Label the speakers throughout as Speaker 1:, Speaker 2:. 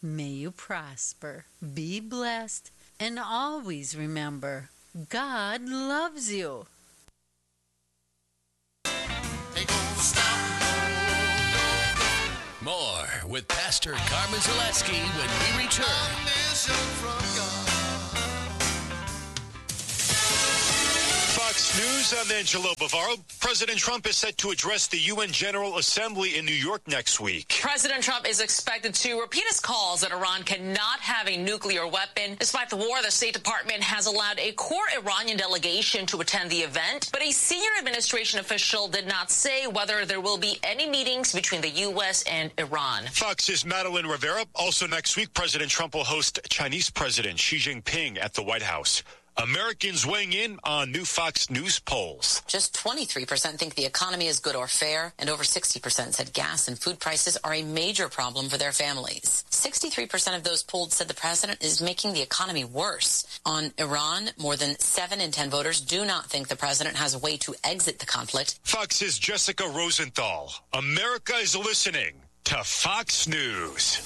Speaker 1: May you prosper, be blessed, and always remember, God loves you.
Speaker 2: More with Pastor Carmen Zaleski when we return.
Speaker 3: Fox News, I'm Angelo Bavaro. President Trump is set to address the UN General Assembly in New York next week.
Speaker 4: President Trump is expected to repeat his calls that Iran cannot have a nuclear weapon. Despite the war, the State Department has allowed a core Iranian delegation to attend the event, but a senior administration official did not say whether there will be any meetings between the U.S. and Iran.
Speaker 3: Fox's Madeline Rivera. Also next week, President Trump will host Chinese President Xi Jinping at the White House. Americans weighing in on new Fox News polls.
Speaker 5: Just 23% think the economy is good or fair, and over 60% said gas and food prices are a major problem for their families. 63% of those polled said the president is making the economy worse. On Iran, more than 7 in 10 voters do not think the president has a way to exit the conflict.
Speaker 3: Fox's Jessica Rosenthal. America is listening to Fox News.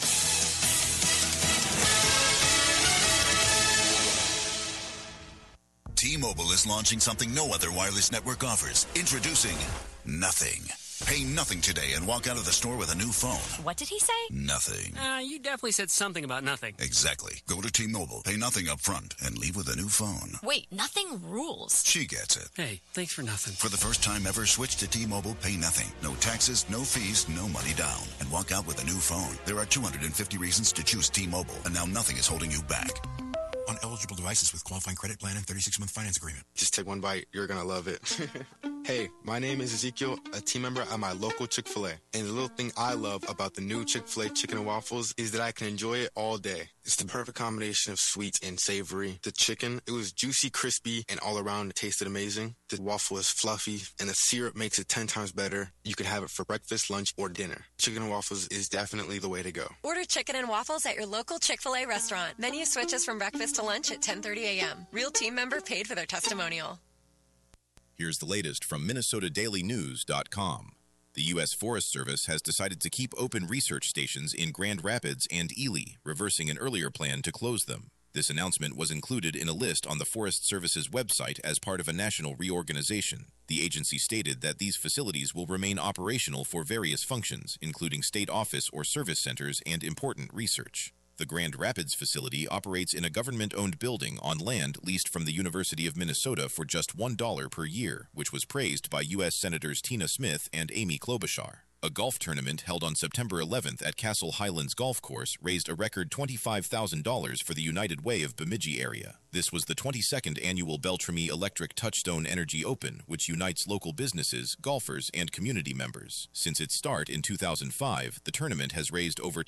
Speaker 6: T-Mobile is launching something no other wireless network offers. Introducing Nothing. Pay nothing today and walk out of the store with a new phone.
Speaker 7: What did he say?
Speaker 6: Nothing.
Speaker 8: You definitely said something about nothing.
Speaker 6: Exactly. Go to T-Mobile, pay nothing up front, and leave with a new phone.
Speaker 7: Wait, nothing rules.
Speaker 6: She gets it.
Speaker 8: Hey, thanks for nothing.
Speaker 6: For the first time ever, switch to T-Mobile, pay nothing. No taxes, no fees, no money down. And walk out with a new phone. There are 250 reasons to choose T-Mobile, and now nothing is holding you back.
Speaker 9: On eligible devices with qualifying credit plan and 36-month finance agreement.
Speaker 10: Just take one bite. You're going to love it. Hey, my name is Ezekiel, a team member at my local Chick-fil-A. And the little thing I love about the new Chick-fil-A chicken and waffles is that I can enjoy it all day. It's the perfect combination of sweet and savory. The chicken, it was juicy, crispy, and all around it tasted amazing. The waffle is fluffy, and the syrup makes it 10 times better. You can have it for breakfast, lunch, or dinner. Chicken and waffles is definitely the way to go.
Speaker 11: Order chicken and waffles at your local Chick-fil-A restaurant. Menu switches from breakfast to lunch at 10:30 a.m. Real team member paid for their testimonial.
Speaker 12: Here's the latest from MinnesotaDailyNews.com. The U.S. Forest Service has decided to keep open research stations in Grand Rapids and Ely, reversing an earlier plan to close them. This announcement was included in a list on the Forest Service's website as part of a national reorganization. The agency stated that these facilities will remain operational for various functions, including state office or service centers and important research. The Grand Rapids facility operates in a government-owned building on land leased from the University of Minnesota for just $1 per year, which was praised by U.S. Senators Tina Smith and Amy Klobuchar. A golf tournament held on September 11th at Castle Highlands Golf Course raised a record $25,000 for the United Way of Bemidji area. This was the 22nd annual Beltrami Electric Touchstone Energy Open, which unites local businesses, golfers, and community members. Since its start in 2005, the tournament has raised over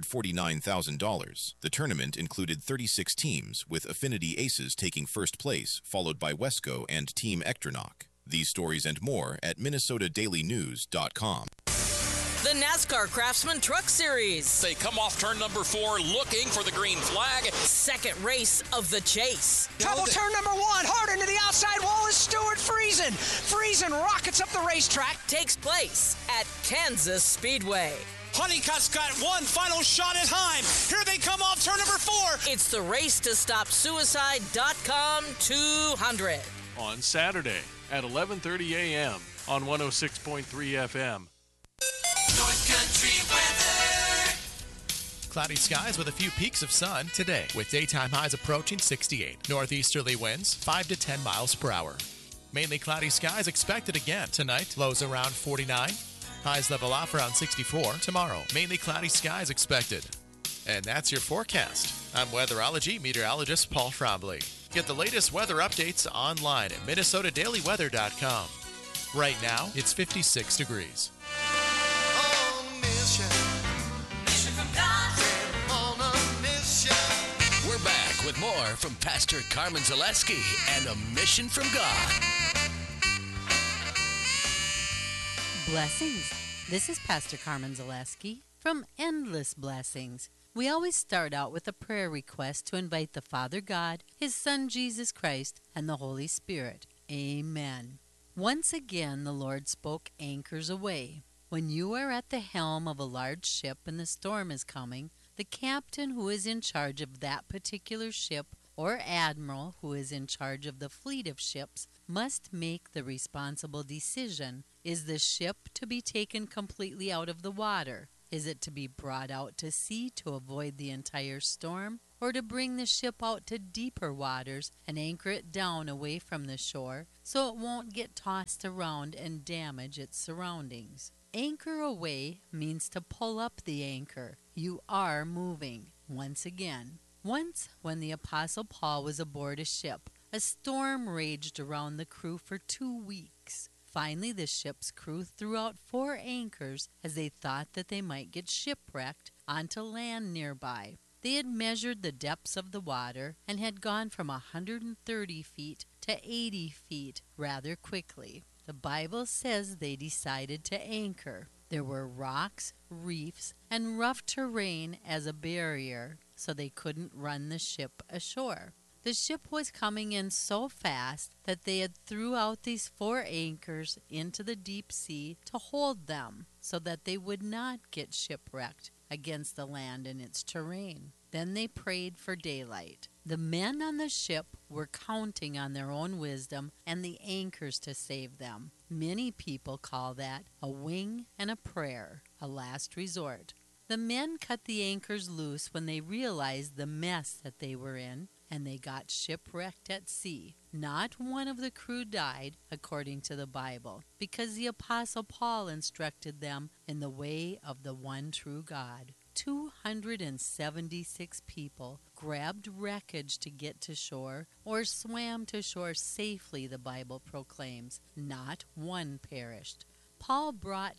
Speaker 12: $249,000. The tournament included 36 teams, with Affinity Aces taking first place, followed by Wesco and Team Ectronoc. These stories and more at MinnesotaDailyNews.com.
Speaker 13: The NASCAR Craftsman Truck Series.
Speaker 2: They come off turn number 4 looking for the green flag.
Speaker 13: Second race of the chase.
Speaker 14: Trouble turn number 1. Hard into the outside wall is Stuart Friesen. Friesen rockets up the racetrack.
Speaker 13: Takes place at Kansas Speedway.
Speaker 14: Honeycutt's got one final shot at time. Here they come off turn number 4.
Speaker 13: It's the Race to Stop Suicide.com 200.
Speaker 15: On Saturday at 11:30 a.m. on 106.3 FM.
Speaker 16: North Country weather.
Speaker 17: Cloudy skies with a few peaks of sun today, with daytime highs approaching 68. Northeasterly winds 5 to 10 miles per hour. Mainly cloudy skies expected again tonight. Lows around 49. Highs level off around 64 tomorrow. Mainly cloudy skies expected. And that's your forecast. I'm weatherology meteorologist Paul Trombley. Get the latest weather updates online at MinnesotaDailyWeather.com. Right now, it's 56 degrees.
Speaker 2: We're back with more from Pastor Carmen Zaleski and A Mission from God.
Speaker 1: Blessings. This is Pastor Carmen Zaleski from Endless Blessings. We always start out with a prayer request to invite the Father God, His Son Jesus Christ, and the Holy Spirit. Amen. Once again, the Lord spoke anchors away. When you are at the helm of a large ship and the storm is coming, The captain who is in charge of that particular ship or admiral who is in charge of the fleet of ships must make the responsible decision. Is the ship to be taken completely out of the water? Is it to be brought out to sea to avoid the entire storm, or to bring the ship out to deeper waters and anchor it down away from the shore so it won't get tossed around and damage its surroundings? Anchor aweigh means to pull up the anchor. You are moving. Once again, once when the Apostle Paul was aboard a ship, a storm raged around the crew for 2 weeks. Finally, the ship's crew threw out 4 anchors as they thought that they might get shipwrecked onto land nearby. They had measured the depths of the water and had gone from 130 feet to 80 feet rather quickly. The Bible says they decided to anchor. There were rocks, reefs, and rough terrain as a barrier, so they couldn't run the ship ashore. The ship was coming in so fast that they had threw out these 4 anchors into the deep sea to hold them so that they would not get shipwrecked against the land and its terrain. Then they prayed for daylight. The men on the ship were counting on their own wisdom and the anchors to save them. Many people call that a wing and a prayer, a last resort. The men cut the anchors loose when they realized the mess that they were in, and they got shipwrecked at sea. Not one of the crew died, according to the Bible, because the Apostle Paul instructed them in the way of the one true God. 276 people grabbed wreckage to get to shore or swam to shore safely, the Bible proclaims. Not one perished. Paul brought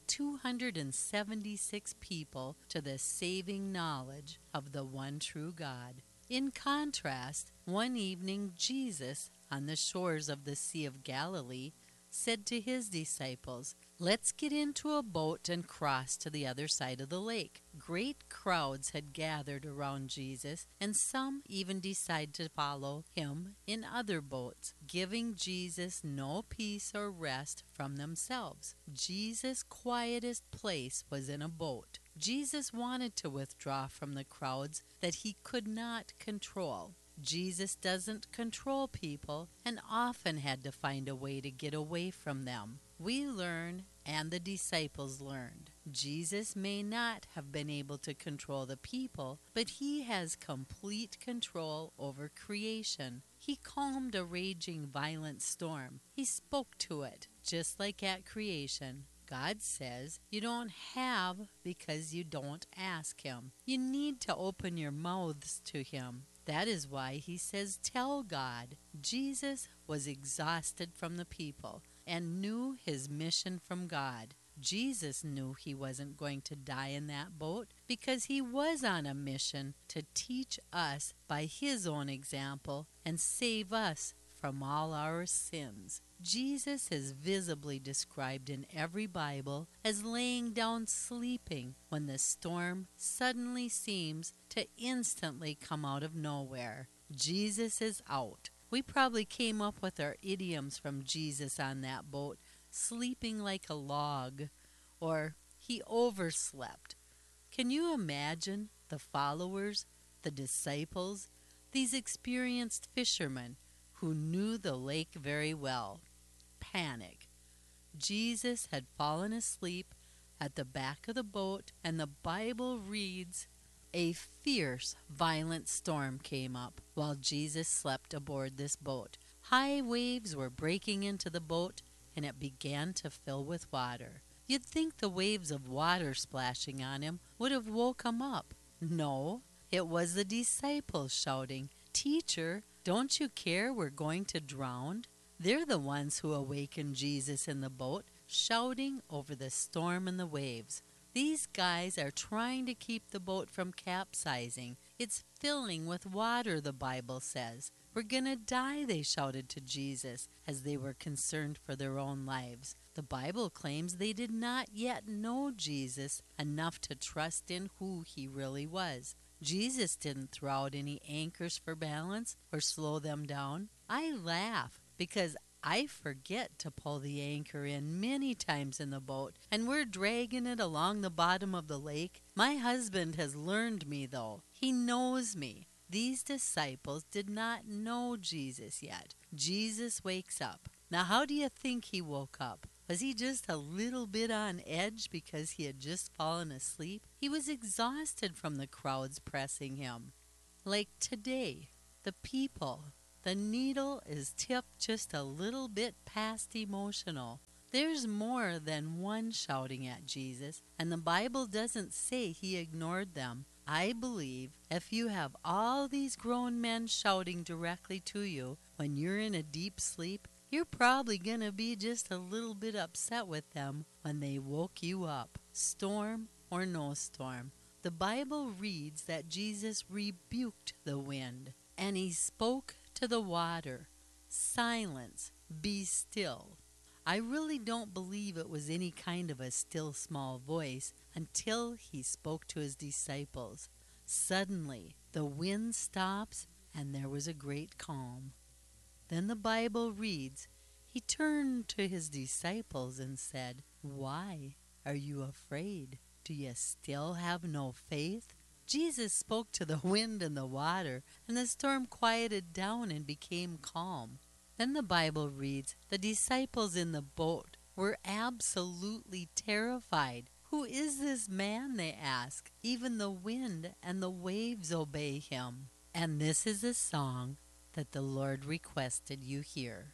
Speaker 1: 276 people to the saving knowledge of the one true God. In contrast, one evening Jesus, on the shores of the Sea of Galilee, said to his disciples, "Let's get into a boat and cross to the other side of the lake." Great crowds had gathered around Jesus, and some even decided to follow him in other boats, giving Jesus no peace or rest from themselves. Jesus' quietest place was in a boat. Jesus wanted to withdraw from the crowds that he could not control. Jesus doesn't control people and often had to find a way to get away from them. We learn, and the disciples learned. Jesus may not have been able to control the people, but he has complete control over creation. He calmed a raging violent storm. He spoke to it, just like at creation. God says you don't have because you don't ask him. You need to open your mouths to him. That is why he says, tell God. Jesus was exhausted from the people and knew his mission from God. Jesus knew he wasn't going to die in that boat because he was on a mission to teach us by his own example and save us from all our sins. Jesus is visibly described in every Bible as laying down sleeping when the storm suddenly seems to instantly come out of nowhere. Jesus is out. We probably came up with our idioms from Jesus on that boat, sleeping like a log, or he overslept. Can you imagine the followers, the disciples, these experienced fishermen who knew the lake very well? Panic. Jesus had fallen asleep at the back of the boat, and the Bible reads, a fierce, violent storm came up while Jesus slept aboard this boat. High waves were breaking into the boat, and it began to fill with water. You'd think the waves of water splashing on him would have woke him up. No, it was the disciples shouting, "Teacher, don't you care we're going to drown?" They're the ones who awakened Jesus in the boat, shouting over the storm and the waves. These guys are trying to keep the boat from capsizing. It's filling with water, the Bible says. We're gonna die, they shouted to Jesus as they were concerned for their own lives. The Bible claims they did not yet know Jesus enough to trust in who he really was. Jesus didn't throw out any anchors for balance or slow them down. I laugh because I forget to pull the anchor in many times in the boat, and we're dragging it along the bottom of the lake. My husband has learned me, though. He knows me. These disciples did not know Jesus yet. Jesus wakes up. Now, how do you think he woke up? Was he just a little bit on edge because he had just fallen asleep? He was exhausted from the crowds pressing him. Like today, the people, the needle is tipped just a little bit past emotional. There's more than one shouting at Jesus, and the Bible doesn't say he ignored them. I believe if you have all these grown men shouting directly to you when you're in a deep sleep, you're probably going to be just a little bit upset with them when they woke you up, storm or no storm. The Bible reads that Jesus rebuked the wind, and he spoke to the water, "Silence, be still." I really don't believe it was any kind of a still small voice until he spoke to his disciples. Suddenly, the wind stops, and there was a great calm. Then the Bible reads, he turned to his disciples and said, "Why are you afraid? Do you still have no faith?" Jesus spoke to the wind and the water, and the storm quieted down and became calm. Then the Bible reads, the disciples in the boat were absolutely terrified. "Who is this man?" they ask. "Even the wind and the waves obey him." And this is a song that the Lord requested you hear.